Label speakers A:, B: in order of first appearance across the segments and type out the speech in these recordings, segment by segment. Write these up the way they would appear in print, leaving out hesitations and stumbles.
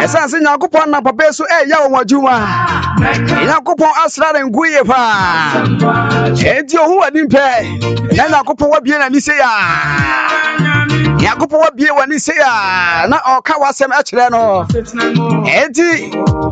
A: Esanse Nyankopon na papa so ya wo adwuma. Nyankopon asra nguye pa. Enti ohu adi pe. Na Nyankopon wabie na ni se ya. Nyankopon wabie wani se ya. Na oka wasem a kire no. Enti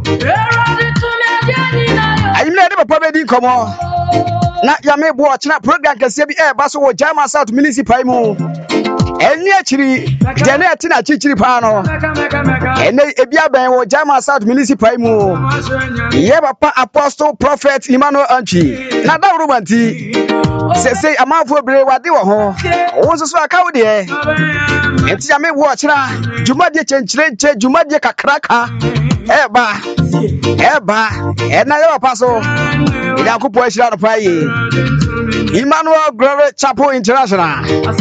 A: ayimle de papa be di komo. Na ya me bo ochina program kase bi ba so wo Jama South Municipal mu. Eni achiri jene ati na chichiri pa no. Ene ebia ben wo Jama South Municipal mu. Ye papa Apostle Prophet Emmanuel Anchi. Na da romanti. Say amafo bre wade wo ho. Wo so aka wo de. Enti ya me wo ochina jumade chenchire nche jumade kakraka. Eba ena ye papa so. Ila kupo ashira no pa yi. Emmanuel Glory Chapel International.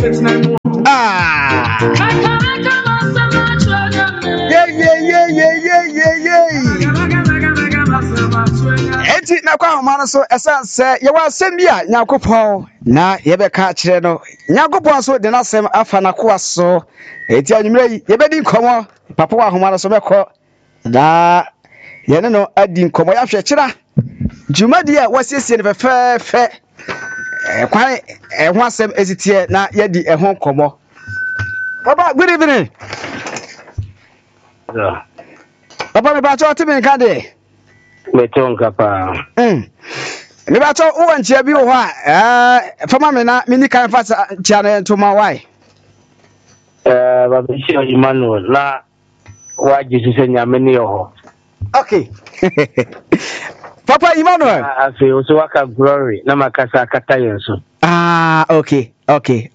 A: Enti na kwa homano so esanse ye wa asem bia Nyankopon na ye be ka kire no Nyankopon so de na asem afa na ko aso enti anwumre yi ye be di nkomo papa wa homano so mekọ da ye ne no adi nkomo ya hwe kira jumadi a wasiesie ne fefefe kwan ho asem ezitie na ye di ho nkomo. Papa, good evening.
B: Yeah.
A: Papa, me ba cho ti me nka de.
B: Me to nka pa.
A: Me ba cho wo nchia bi wo ha. Fama me na me ni kan fa nchia na to ma why?
B: Ba bi shi Emmanuel na wa jisu se nyame ne ho.
A: Okay. Papa Emmanuel.
B: Afi o so waka glory na makasa kata yenso.
A: Okay. Okay.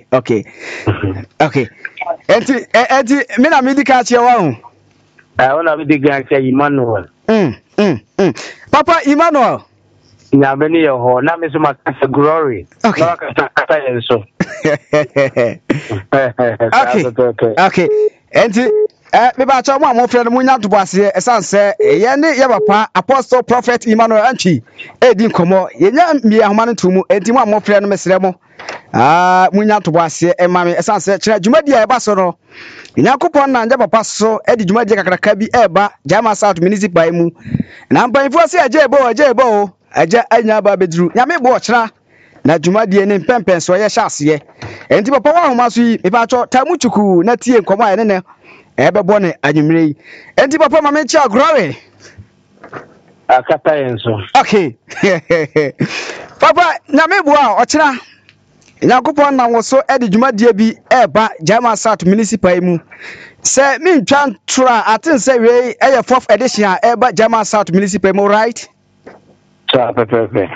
A: Enti me na medical chia wa hu.
B: Ona medical chia Emmanuel.
A: Papa Emmanuel.
B: Nyame ne ho na me so makasa glory.
A: Okay.
B: Na makasa kata yenso.
A: Okay. Enti me ba cha mo amofre no munya toboase esanse ye ne ye papa Apostle Prophet Emmanuel Anchi edi nkomo ye nya mi ahoma no tumu enti mo amofre no mesre mo munya toboase e ma me esanse kira dwumadi e ba so no Nyankopon na nja papa so edi dwumadi kakraka bi e ba Jama South Municipal mu na mpanfo se ajebo aja anya ba bedru nyame bo kira na dwumadi ne pempen so ye hyase enti papa wa ahoma so yi e ba cho tamu chuku na tie nkomo a ne ebe bone anyumre enti papa ma me chia glory
B: akata yenso.
A: Okay. Papa na me bua o kira Nyankopon na wo so edi dwumadie bi eba Jama South Municipal mu se me ntwa ntura atin se we eye 4th edition eba Jama South Municipal mu right
B: Pepe.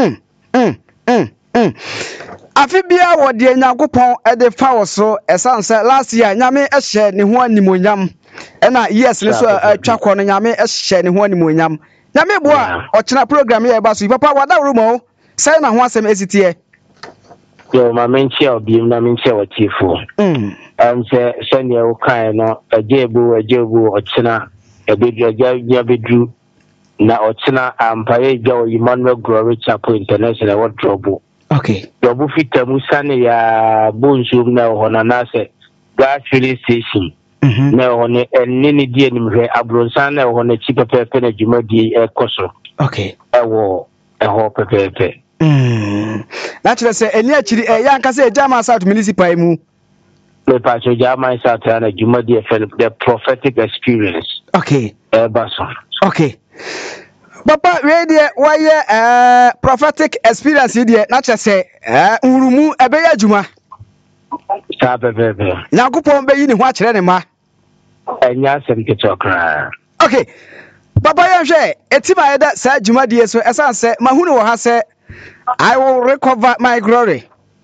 A: Afi bia wo de Nyankopon ede fa wo so esanse last year nyame ehye ne ho animonyam ena yes ne so atwa kọ no nyame ehye ne ho animonyam nyame boa o kina program ye ba so papa wada rumo sai na ho asem ezitie
B: yo ma menchi obi na menchi wa chifu se sene o kai no ajebu o kina bedru na o kina ampaye jawo Emmanuel Glory Chapel International wardrobe. Okay. Yobu fita musane ya bonjum na hona nase gas filling station. Na hone enni die nimhwe abronsan na hone chi pepepe na dwumadi ekoso.
A: Okay.
B: Ewo eho pepepe.
A: Naturally say eni achiri yanka say Jama South Municipal mu.
B: Le pacho Jama South na dwumadi the prophetic experience.
A: Okay.
B: Baso.
A: Okay. Papa we dey why prophetic experience dey na che say nrumu ebe ya adwuma
B: sa bebe
A: Nyankopon be yi ne ho akere ne ma
B: enya sem kitokra.
A: Okay papa ya hwe etima eda sa adwuma die so esanse mahunu wo ha say I will recover my glory.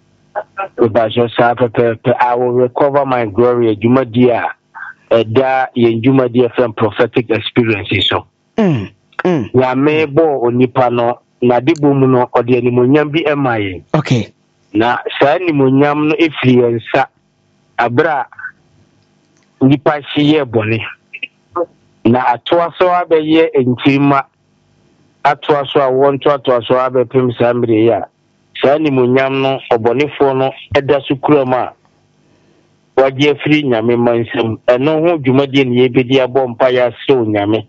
B: I will recover my glory adwuma die a eda ye adwuma die from prophetic experiences so ya mebo onipa no na dibo mu no ode animonyam bi emaye.
A: Okay.
B: Na sa animonyam no efriensa abra nipa hye bone na atoa so abeye entima atoa so awonto atoa so abepem sambre ya sa animonyam no obonefo no eda su kurama wagye free nyame mansam eno ho dwumade ne yebedi abɔ mpa ya sew nyame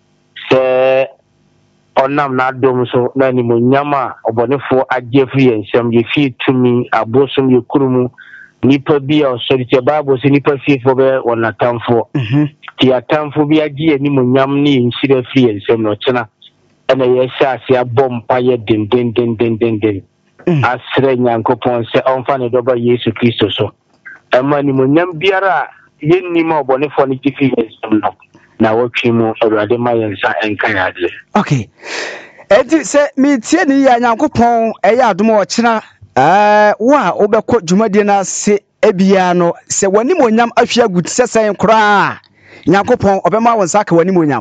B: se onam na adom so na ni monyama obonefo agye free ensam ye fie tumi abosom ye kurumu nipa bi a osori Bible se nipa fiefo be wonatamfo ti atamfo bi agye ni monyam ne nsira free ensam no kyena ena ye hyase abɔ mpa ye den asre nyankopɔn se onfa ne doba Yesu Kristo so amani monyam biara yenni ma obonefo ne tifi ensam no na wotwe mu awurade ma yensa enka yade.
A: Okay, enti se mi tie ni ya nyankopɔn ɛyɛ adom ɔkyena wo a wobɛkɔ dwumadi na se ebia no se wani monyam ahwia gut sesen kora nyankopɔn ɔbɛma won saka wani monyam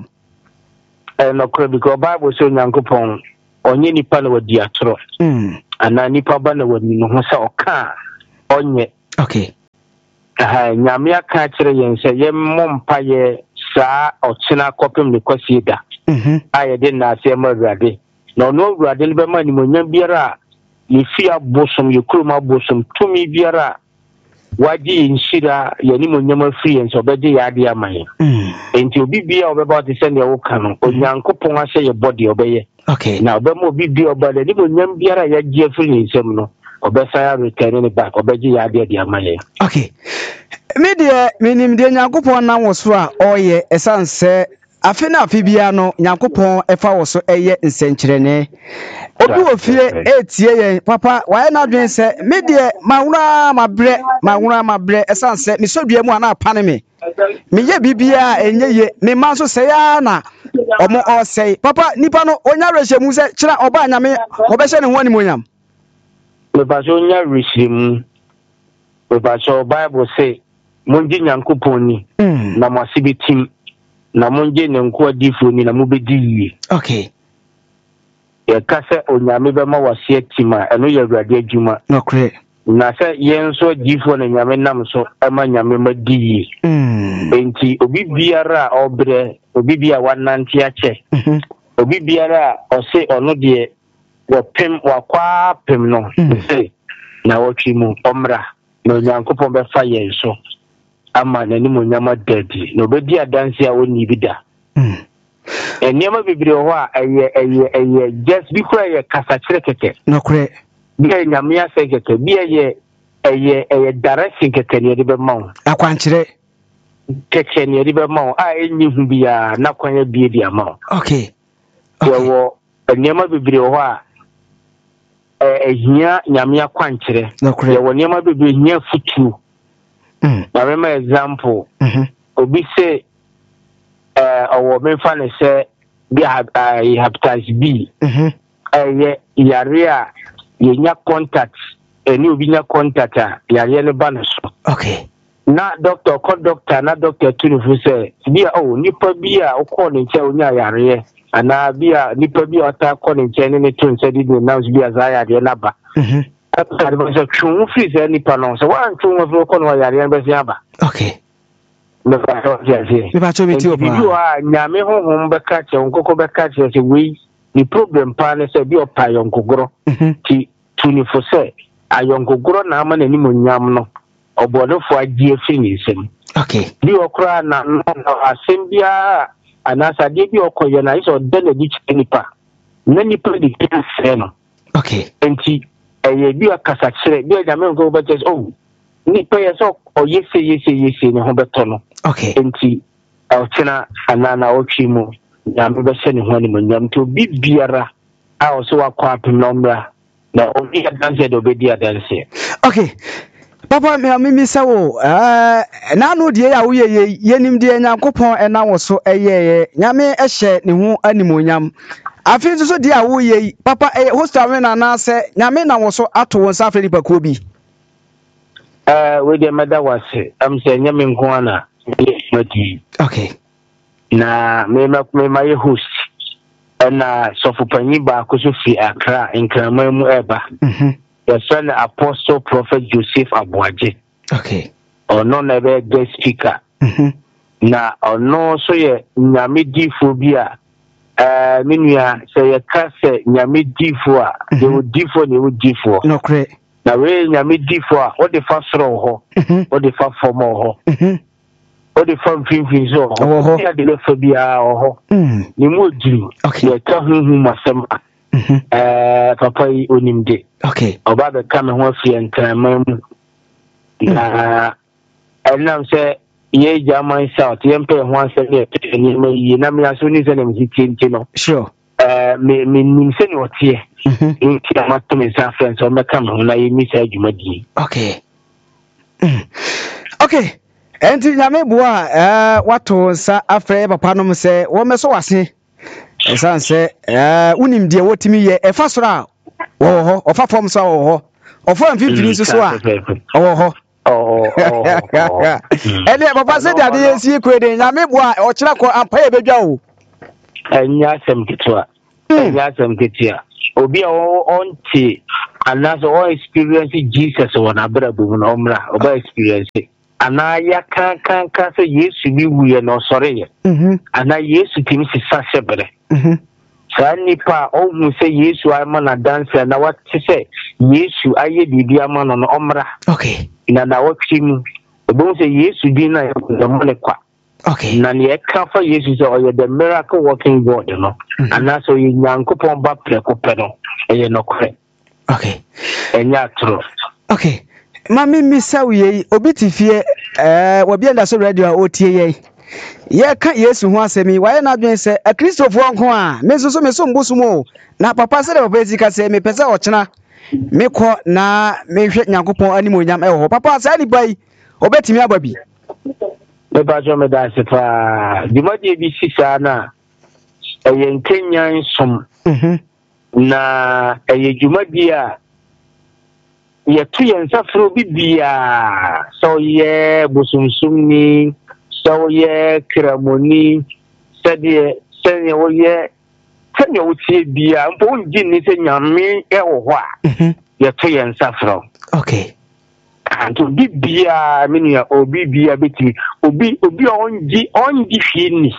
B: no kora because Bible say nyankopɔn onye nipa na wadi atoro ana nipa ba na wani no ho sa ɔka onye.
A: Okay,
B: nyame aka kyerɛ yɛn sɛ yɛmmɔ mpaeɛ saa ɔkyena kɔpem ne kwasi da a yɛde nnaase ma awurade na ɔno awurade no bɛma nimonyam biara a yɛfi abosom yɛkurom abosom tumi biara a wagye nhyira yɛnimonyam afiri yɛn sɛ ɔbɛgye yɛ ade ama yɛn enti obi bia ɔbɛba ɔte sɛ nea woka no onyankopɔn ahyɛ yɛ bɔde ɔbɛyɛ.
A: Okay,
B: na ɔbɛma obi bia ɔba de nimonyam biara a yɛagye afiri ne nsɛm no ɔbɛsa return ne back ɔbɛgye yɛ ade de ama yɛn.
A: Okay, me de minim de nyankopɔn na wo so a ɔyɛ esanse afi na afi bia no nyankopɔn ɛfa wo so ɛyɛ nsenkyerene obi wo fie etie yɛn papa wae na dwen sɛ me de mawura mabrɛ esanse me sodua mu ana apane me ye bibia enye ye me man so sɛ ya na ɔmo ɔsɛi papa nipa no onya rehye mu sɛ kyerɛ ɔba nyame ɔbɛhyɛ ne ho animonyam
B: mebaso nya rehye mebaso Bible say monji nyankopɔn ni na mwasibitim na monje ne nko adifo ni na mubedi yie.
A: Okay,
B: ye ka sɛ onyame bɛma wase atima ɛno yɛ awurade adwuma
A: nokre
B: na sɛ yɛn so adifo na nyame nam so ɛma nyame ma di yie enti obi biara a ɔbrɛ obi bia wanante akyɛ obi biara a ɔse ɔno deɛ wɔpem wakwa pem no sɛ na wɔtwe mu ɔmra na onyankopɔn bɛfa yɛn so ama na ni monyama dadi no bedi adanse a woni bi da enema bebre ho a eye just bi kura ye kasa kire keke
A: no kure
B: bi nyame ase keke bi eye direction keke ne de be ma
A: akwankire
B: keke ne de be ma a enyi hu bia na kwanya bi di ama.
A: Okay,
B: wo enema bebre ho a ehia nyame akwankire ye wo enema bebre hia futu. Na remember example obi say our men fan say be hepatitis B yare a yenya contact eni obi nya contact a yare ne ba no so.
A: Okay,
B: na doctor na doctor tunifu say bia nipa bia okọ ne nche onya yare ana bia nipa bia ota kọ ne nche ne tun say di na bia za yare na ba After the true freeze any panel, so one true of local Yarian Besiaba.
A: Okay.
B: You are Yame home back catch on Coco back catch as a way. The problem partner said your pie on Gogoro. Tuni for say, I young Gogoro Naman and Nimunyamno or Bodo for a dear finism.
A: Okay.
B: You are crying now, Assembia and as I did your coyonize or delegate any pa. Many pretty seno.
A: Okay.
B: And bi akasa kire bi nyame go ba just ni pay so yesi ne ho beto no.
A: Okay,
B: enti awchena anana otwi mu nyame be hye ne ho ne manyam to bibiara a o so wakwa apem no mra na obi adanse do be di adanse.
A: Okay, papa me say wo na no de ya wo ye yenim de nyankopon ena wo so eye nyame ehye ne ho animonyam afi so de a wo ye papa hostel we na se nyame na wo so ato won sa afri pakuo bi
B: we de meda wase am se nyame nko ana mati.
A: Okay,
B: na me ma ye host na sofupanyi ba ko so fi Accra nkrama mu eba the son Apostle Prophet Joseph Abuaje.
A: Okay,
B: ono na be guest speaker na ono so ye nyame difo bi a minua say ya ka say nyame difo a de wo difo ne wo difo
A: no kre
B: na we nyame di fo a o de fa soro ho o de fa fo mo ho o de fa finfin so ho ya de le fa bia ho ni mo diri ya ka hu masem papa yi onimde oba be ka me ho afie nkraman mu na enam se ye German South yempe ho asem ye ni me yi na me aso ni se na mi tinti no
A: sure
B: me nim se ni otie nti amato me sa friends o me ka me na ye mi sa adwuma di
A: okay enti nyame boa wato sa afre papa no se wo me so wase esan se unim de wotimi ye efa soro a wo ho ofa fom so wo ho ofo amfifini so a wo ho ene papa se dia de yesi kwede nyame boa o kira ko ampa ye bedwa o
B: anya sem kitwa obi a onti anaso o experience Jesus wona brabo no omra oba experience ana ya kan so Yesu bi wuye no sore ye ana Yesu timi sisa sebere sa nipa o hu se Yesu ay mana dance na wat se Yesu aye bibi ama no omra
A: okay
B: na watchim obo se Yesu bi na ya molekwa
A: okay
B: na ne ka fa Yesu so o the miracle working God no ana so ye nyankopon ba preko no e no kore
A: okay
B: enya tro
A: okay mami misawiye obi tifie wabi anda so radio otie ye ka Yesu ho asemi waye na adwen se Kristofo nko a mesoso meso mbosumo na papa se de papa ezika se me pese o chena mekọ na mehwe nyankopon animonyam ho papa sa ni bai obetimi ababi
B: me ba jo me da se fa di ma de bi sisa na yen Kenyan som na jumadi a ye tu yen safro bibia so ye bosumsumni so ye kramoni sede wo ye tanya wutie bia mpo ngi ni se nyame ho a ye tu yen safro
A: okay
B: anto bibia menua obibia beti obi ongi fieni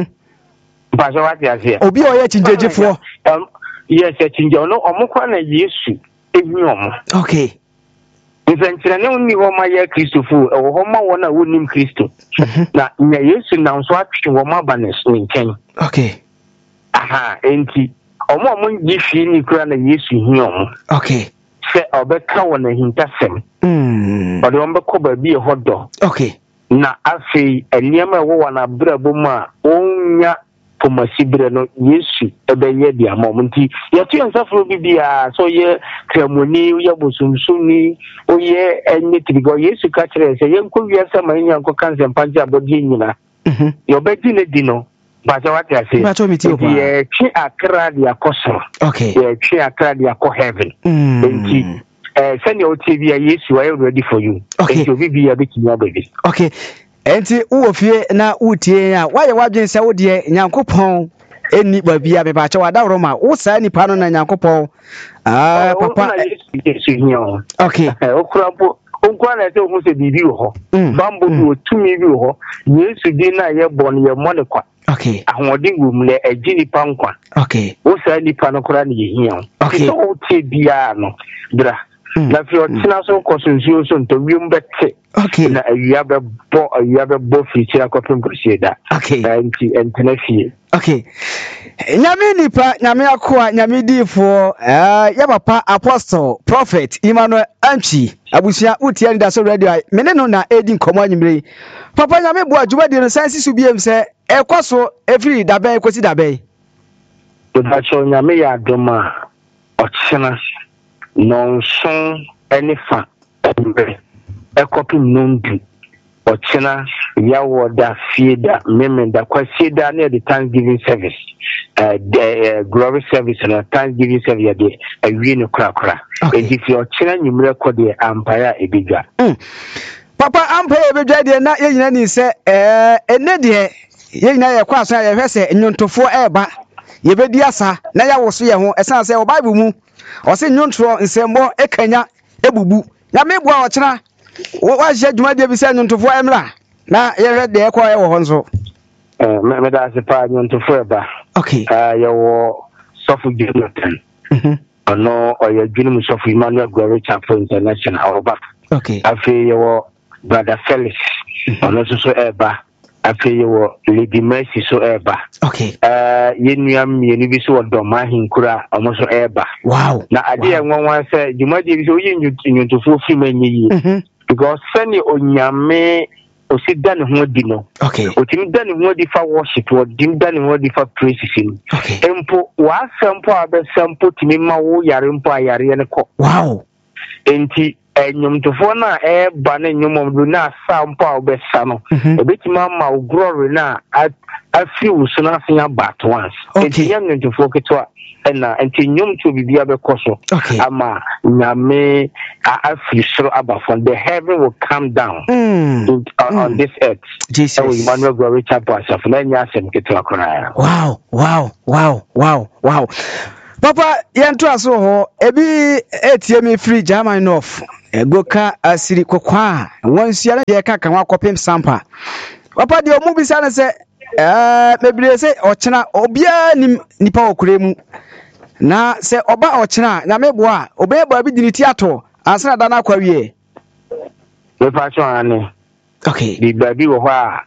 B: ba so what ya say
A: obi o ye chinjejefo
B: yes chinje no omukwa na Yesu ebi omo
A: okay
B: nfentre ne onni ho ma ya Kristofo ho ma wona wonim Kristo na nya Yesu na nso atwe wo ma banes nchen
A: okay
B: aha enti omo ngi fieni kura na Yesu hi omo
A: okay
B: se obeka wona hintasem ode ombe ko ba bi hodo
A: okay
B: na afei eniema wo wana brabo ma onya pomasibre no Yesu ebeye bia mom nti yetu ensafro bibia so ye kremoni ye bosumsuni o ye enetibigo Yesu ka kire se ye nko wiasa ma nya nko kanse mpanja abodi nyina yo bedi ne di no ba ja wati ase ye twi akra dia kosoro
A: okay
B: ye twi akra dia ko heaven nti send your TV Yesu I am ready for you
A: okay
B: so bibia bekinya baby
A: okay enti uwofie na utie a waye wadwen se wo de nyankopon eni babia be ba che wadawro ma wo sa nipa no na nyankopon papa
B: Yesu hiyo
A: okay
B: okurapo onkwa na se ohun se bibi ho bambo bi otumi bi ho Yesu di na ye bon ye monekwa
A: okay
B: ahodi wumle agini pankwa
A: okay
B: wo sa nipa no kura ne hiyo
A: okay
B: so o tie bia no bra na fi otina so kosunsuo so nto wiem bete
A: okay
B: na awia be bo fichira kopem krosieda
A: okay
B: enti na fie
A: okay nyame nipa nyame akoa nyame difo ya papa apostle prophet Emmanuel Anchi abusia utia nda so radio mene no na edi nkomo anyimre papa nyame bo adwuma di no sansi su biem se ekwaso efiri dabe ekosi dabe
B: to cho nyame ya doma ochena nonson enifa ekopim nondu ochena ya woda fieda memenda kwa fieda na the Thanksgiving service the glory service and Thanksgiving service de awie no krakra if you ochena nyumre ko de ampaya ebidwa
A: papa ampaya ebidwa de na yenyina ni se ene de yenyina ye kwa so ye hwese nyontofo eba yebedi asa na ya woso ye ho esan se Bible mu o se nyontro nsembo ekanya ebubu ya mebu a ochena wa je dwuma de bi se nyontofo emra na ye hwe de ekwa ye wo nso
B: me da se pa nyontofo eba
A: okay
B: ye wo sofu Jonathan ono oya dwunum so for Emmanuel Glory Chapel International oba
A: okay
B: afi yewo brother Felix ono so eba afi yewo Lady Mercy so eba
A: okay
B: yenuam yenu bi so odoma hinkura omo so eba
A: wow
B: na ade enwanwa se dwumadi bi so yin nyuntofo fi manyi because sani onyame osida ne ho di no
A: okay
B: otimi da ne ho di fa worship o dim da ne ho di fa praises ni empo wa sampo abesampo timi ma wo yare mpo ayare ne ko
A: wow
B: enti enyomtofo na ba na enyomom do na sampo abesa no ebetima ma wo glory na afi usuna asia bat once enti enyomtofo ketwa na enti nyomto bibia be koso ama nyame afi soro aba from the heaven will come down on this earth.
A: Jesus.
B: Emmanuel Glory Chapel asafo na nya asem ketwa kora.
A: Wow. Papa yanto aso ho ebi ATM free German off egoka asiri kokwa wonsia na de kaka wa kopem sampa. Papa de omu bisa na se mebire se ochena obia nipa okuremu na se oba ochena na meboa obeba bi diniti ato ansana da na kwawie.
B: We pacho ane.
A: Okay.
B: Di baby wo ha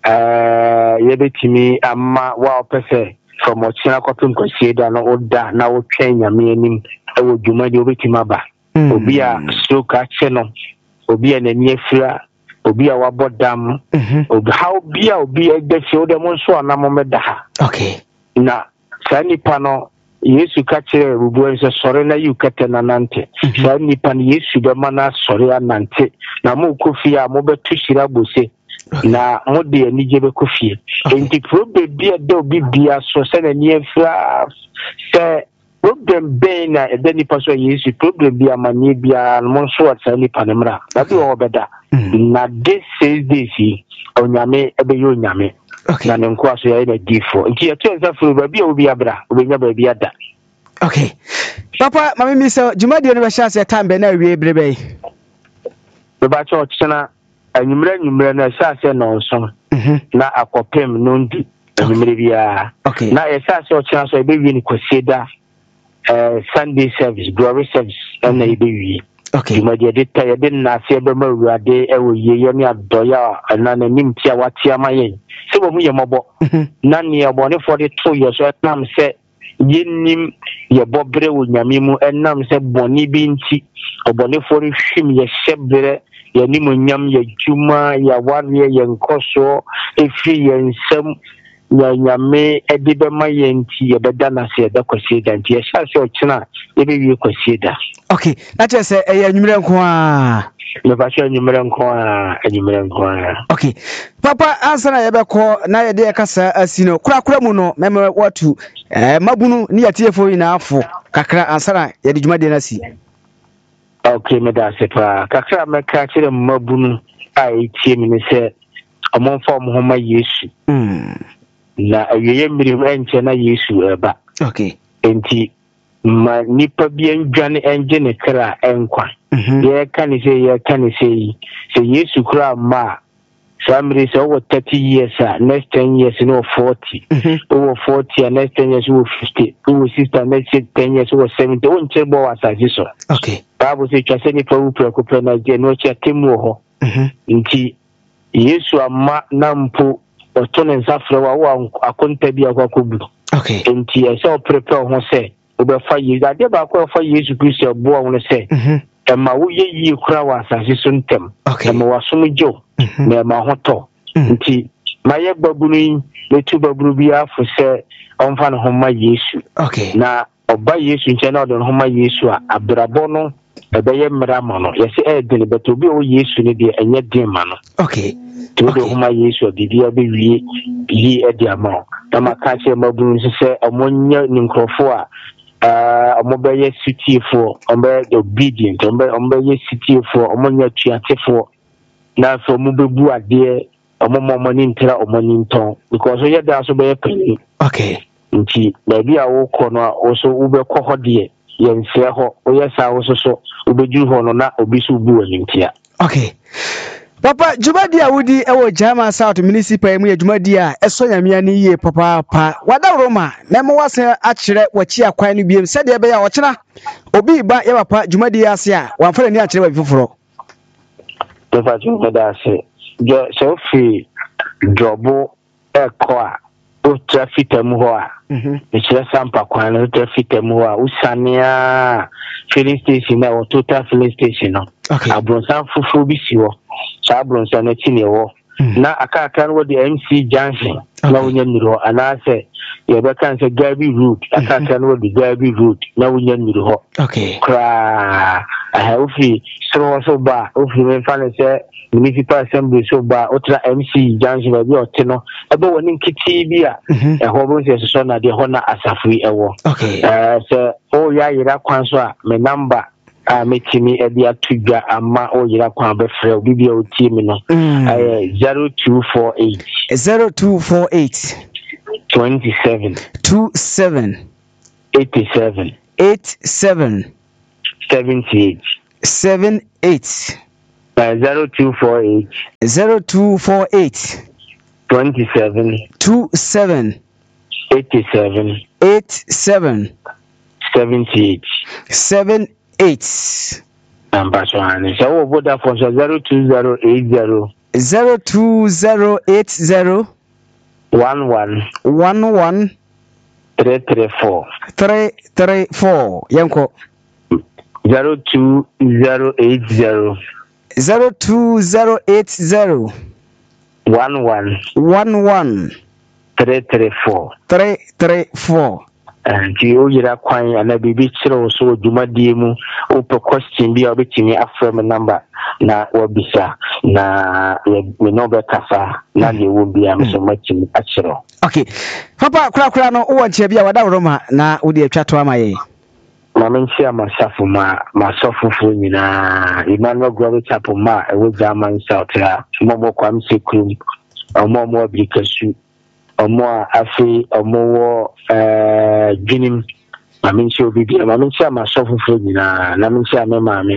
B: yebetimi amma wa opese from ochena kopem kwasieda na oda na wo twen nyame anim ewo dwumadi obetima aba. Obi a stroke cheno obi a nani afira obi a wabodam obi how obi egbeche odemo so anamo meda ha.
A: Okay.
B: Na sani pano Yesu ka kire rubu ense sore na yukete na nante sani pan Yesu be mana sore anante na mo kofi a mo betu shira bose na mo de anije be kofi enti problem bia de obi bia so se na ni afira se problem be na edani paso Yesu problem bia mani bia mo so at sani panemra that be obeda na this says this onyame ebe yo nyame.
A: Okay.
B: Na nko aso ya ina gifo. Nti ya tuenza furu babi obi abra, obenya babi ada.
A: Okay. Papa, mami misa jumadi oni bashase ya tambe na wie brebe.
B: Baba cho chana nyumre na shase na onso. Na akopem nondi nyumre bia.
A: Okay.
B: Na shase ochana so ebe wi ni kwasieda Sunday service, glory service na ebe wi.
A: Okay.
B: Jumadi edita ya den na se ebe mawuade ewo ye ni adoya na nim tia watia mayen. Se bo mu ye mobo na ne abone for the 2 years nam se yenim ye bobre wo nyame mu enam se boni bi nti obone for hwim ye hyebre ye nim nyam ye juma ya ware ye nkoso efi ye nsem ya nyame edibe ma ye nti ye beda na se da kwasieda nti ye sha se ochina ye be wi kwasieda.
A: Okay, that is enyumre nko a
B: le basho enyumre nko a.
A: Okay, papa ansana yebeko na yede yakasa asino kura mu no meme watu mabunu ni yatiefo ina afo kakra ansana yede dwumade na si.
B: Okay, me da sepa kakra meka kire mabunu a etie mi ne se omonfo mo homa Yesu na awiye mmiri enche na Yesu eba.
A: Okay,
B: enti ma nipa bi enjane enje ne kra enkwa ye kan se Yesu kra ma samri so over 30 years next 10 years no 40 over 40 and next 10 years over 50 over 60 next 10 years over 70 on chebo asaji so.
A: Okay,
B: Bible say twase ni pa upre na je no che temu ho nti Yesu amma nampo otone nsafre wa akonta bi akwakobu.
A: Okay,
B: enti e so prepare ho se obefa Yesu ade ba kwa fa Yesu Kristo bo won se ema wo ye kura wa asase so ntem ema wasom jo na ema hoto nti maye babunu letu baburu bi afu se onfa no homa Yesu.
A: Okay,
B: na oba Yesu nche na odon homa Yesu a abrabo no ebeye mra ma no yesi edele beto bi o Yesu ne de enye den ma no.
A: Okay,
B: to do homa Yesu bibia be wie yi edi ama na maka che babunu se omonya ni nkrofo a omobeye cityfo ombe obedient ombe cityfo omonya tuatefo na so mubebu ade omomomani ntira omani nton because so yeda so be pani.
A: Okay,
B: nti baby a wo kɔ no wo so wobɛkɔ hɔ de yɛnfrɛ hɔ woyɛ saa wo so ubeju ho no na obi so bu anintia.
A: Okay, Papa Jumadi Awudi ewo Jama South Municipal mu Jumadi a eso nyamia ni ye papa pa wada Roma memo wase akire wachi akwan no biem sede be ya ochena obi ba ye papa Jumadi ase a wamfara ni akire wa foforo
B: papa Jumadi ase je so fi jobo eko a o traffic am ho a ekire sampa kwan no traffic am ho a usania filling station na o total filling station no abronsan fufu bi si ho sabronsan na chine ho na aka no the MC Junction na wonya niro anase ye be kan se Gabi route aka no the Gabi route na wonya niro ho kra ofi so ba ofi me fa se municipal assembly so ba otra MC Junction bi otino ebe woni nkiti bi a ho bo se so na de ho na asafui ewo se o ya yira kwan so a me number metimi edi atugwa ama o yira kwan be frɛ obi o team no 0248 27 87 78 0248 27 87 78 number so and so Vodafone 02080 11 334
A: yanko
B: 02080
A: 11 334
B: and you yira kwan ana bibi kire so dwumadie mu open question bi obetimi aframe number na wabisa na we no be kasa na le wo bia me so matimi akire.
A: Okay papa kura no wo nche bia wada Roma na wo de atwa to amaye
B: mamenchi amasafu masofufu nyina Emmanuel Glory Chapel ma ewo German South ya momo kwam sekrum omo obikasu omo afi omo ginim mamenchi obibia mamenchi amasofufu nyina na mamenchi amemame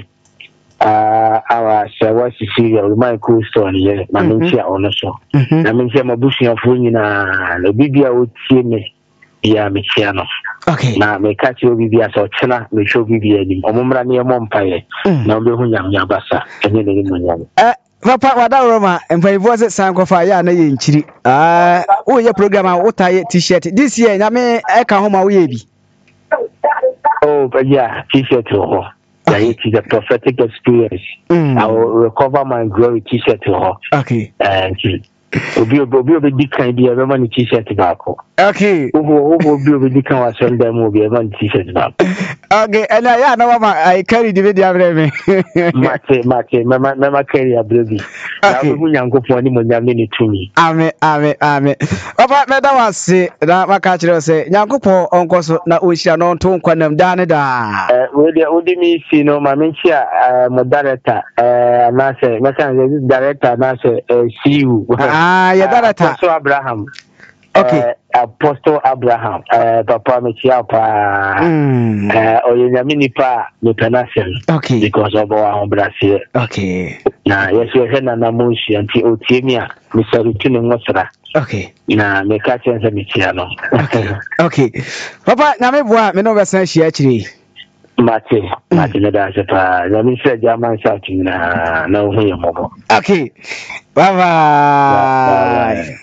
B: our sewa sisi my cool story ye mamenchi ono so na mamenchi mabushi afu nyina obibia otie me ya mechiano.
A: Okay.
B: Na me catch you bibia so tena me show bibia ni omumra ne mompaye na obe hu nyamnya basa enye ne mu nyam.
A: Papa wada Roma empaivo se sankofa ya na ye nchiri. Wo ye program a wo taye t-shirt this year nyame e ka ho ma wo ye bi.
B: Oh but yeah, t-shirt ho. Yeah, it is a prophetic experience. I will recover my glory t-shirt ho.
A: Okay.
B: And obi dikan bi e ma ni t-shirt bako.
A: Okay.
B: Obi dikan wa so ndam obi e ma ni t-shirt bako.
A: Okay, and ya na mama I carry the video abreme.
B: Mate mama carry abrebe. Na obi nyankopon ni mo nyame ni tumi.
A: Amen. Papa meda wase na maka kire se nyankopon onkoso na ohia no nto nkwanam da ne da.
B: We mi si no ma menchi mo director na se meka director na se CU.
A: Ya director.
B: Apostle Abraham.
A: Okay.
B: Apostle Abraham. Papa me chia pa. Oye nyame nipa me penasel.
A: Okay.
B: Because of our Brazil. Okay. Na yes we he na munshi anti otiemi a me sarutu ne ngosra.
A: Okay.
B: Na me ka chense me chia no.
A: Okay. Papa nyame boa me no be san hia chiri.
B: Mate ne da se pa. Nyame se German South na ho yemobo.
A: Okay. Bye bye.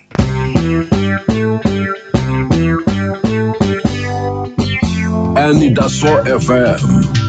C: Anidaso FM